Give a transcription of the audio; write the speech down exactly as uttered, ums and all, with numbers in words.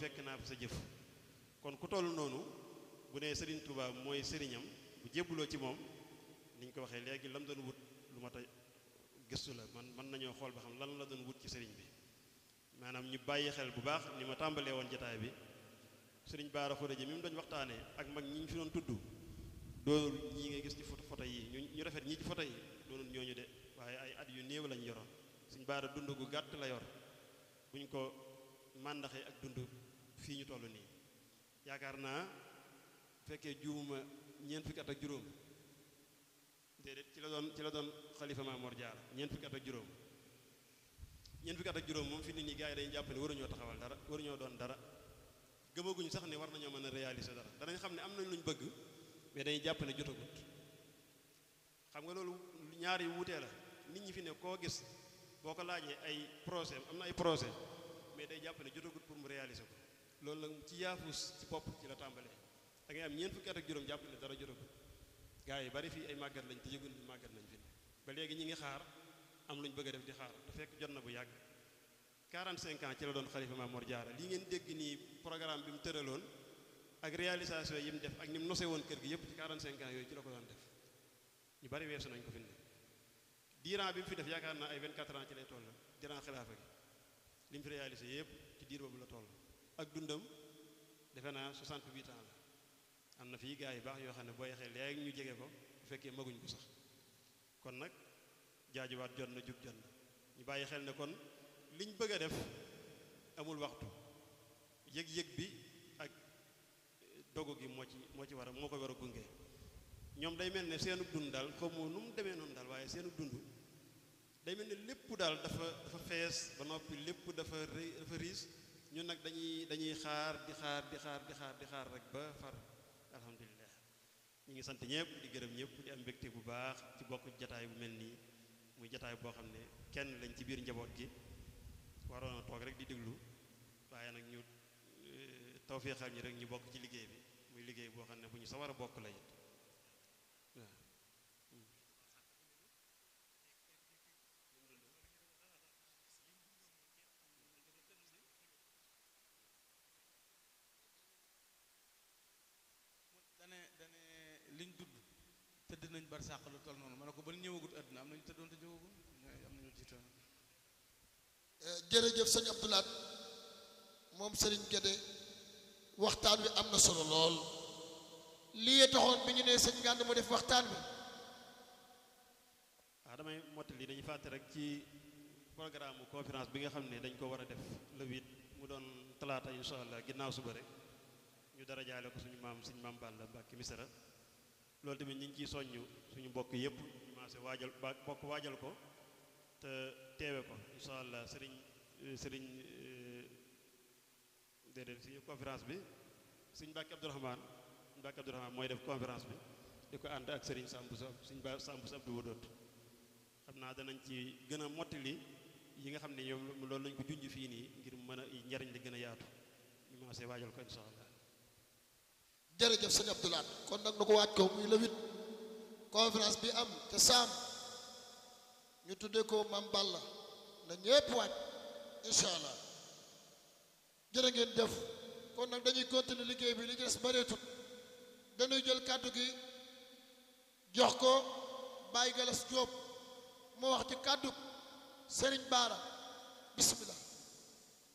fekk naa fa sa jëf kon ku toll noonu bu nee Serigne Touba mooy sëriñam bu jébbuloo ci moom ni ñu ko waxee léegi lam doon wut lu mat a gëstu la man mën nañoo xool ba xam lan la doon wut ci sëriñ bi maanaam ñu bàyyi xel bu baax ni ma tàmbalee woon jotaay bi sëriñ Baara Khourédia mi mu doon waxtaanee ak mag ñi ñu fi doon tudd doonul ñii ngay gis ci photo photo yi ñu ñu rafet ñii ci photo yi doonul ñooñu de waaye ay at yu néew lañ yoroon sëriñ Baara dund gu gàtt la yor buñ ko màndaxee ak dund fii ñu toll nii yaakaar naa fekkee juumuma ñeent fukki at ak juróom déedéet ci la doon ci la doon xalifa Maamoor Jaara ñeent fukki at ak juróom ñeent fukki at ak juróom moom fi nit ñi gars yi dañuy jàpp ne waruñoo taxawal dara waruñoo doon dara gëmaguñu sax ne war nañoo mën a réaliser dara danañ xam ne am nañ luñ bëgg mais dañuy jàpp ne jotagut xam nga loolu ñaar yu wutee la nit ñi fi ne koo gis boo ko laajee ay projet am na ay projet mais day jàpp ne jotagut pour mu réaliser ko loolu nag ci yaafus ci bopp ci la tàmbalee da ngay am ñeent fukki at ak juróom jàpp ne dara jotagut gars yi bari fii ay màggat lañ te yëgun bi màggat lañ fi ne ba léegi ñi ngi xaar am luñ bëgg a def di xaar te fekk jot na bu yàgg quarante-cinq ans ci la doon xalifa Maamoor Jaara lii ngeen dégg nii programme bi mu tëraloon ak réalisation yi mu def ak ni mu nose woon kër gi yëpp ci quarante-cinq ans yooyu ci la ko doon def ñu bari weesu nañ ko fi ne diiran bi mu fi def yaakaar naa ay vingt-quatre ans ci lay toll diiran xilaafa gi li mu fi réalisé yëpp ci diir boobu la toll ak dundam defe naa soixante-huit ans la am na fii gars yi baax yoo xam ne boo yaxee léegi ñu jege ko bu fekkee maguñ ko sax kon nag jaajuwaat jot na jug jot na ñu bàyyi xel ne kon liñ bëgg a def amul waxtu yëg-yëg bi ak dogu gi moo ci moo ci war a moo ko war a gunge ñoom day mel ne seenu dund daal xaw ma nu mu demee noonu daal waaye seenu dund day mel ne lépp daal dafa dafa fees ba noppi lépp dafa rëy dafa riis ñun nag dañuy dañuy xaar di xaar di xaar di xaar di xaar rek ba far alhamdulilah ñu ngi sant ñëpp di gërëm ñëpp di am mbégte bu baax ci bokk jataay bu mel nii muy jataay boo xam ne kenn lañ ci biir njaboot gi waroon a toog rek di déglu waaye nag ñu tawfeexal ñi rek ñu bokk ci liggéey bi muy liggéey boo xam ne bu ñu sa war a bokk la it waaw dane dane liñ dudd tëdd nañ bar sàq lu toll noonu ma ne ko ba ñëwagut àdduna am nañu tëddoon te jógagul am nañu jiitoon jërëjëf sëñ Abdoulaat moom Serigne Guédé waxtaan wi am na solo lool lii taxoon bi ñu ne sëñ Ngànd mu def waxtaan wi waaw damay mottali dañuy fàtte rek ci programme conférence bi nga xam ne dañ ko war a def le huit mu doon talaata insha allah ginnaaw suba rek ñu dara jaale ko suñu maam suñu maam Balla Mbàkke Misra loolu tamit ñu ngi ciy soññ suñu mbokk yëpp ñu maase waajal ba bokk waajal ko te teewe ko insha allah sëriñ sëriñ déedéet suñu conférence bi suñ Mbàkke Abdourahmane Mbàkke Abdourahmane mooy def conférence bi di ko ànd ak sëriñ Sambu sa suñ ba Sambu sa Abdou Wadoot xam naa danañ ci gën a mottali yi nga xam ne yow loolu lañ ko junj fii nii ngir mën a njariñ li gën a yaatu ñu maase waajal ko insha allah jërëjëf sëñ Abdoulaat kon nag nu ko waaj ko muy le huit conférence bi am te saam ñu tuddee ko Mam Balla na ñépp waaj incha allah jërë ngeen jëf kon nag dañuy continuer liggéey bi li ci des bareetut dañuy jël kàddu gi jox ko Baye Galas Diop moo wax ci kàddu Serigne Bara bismillah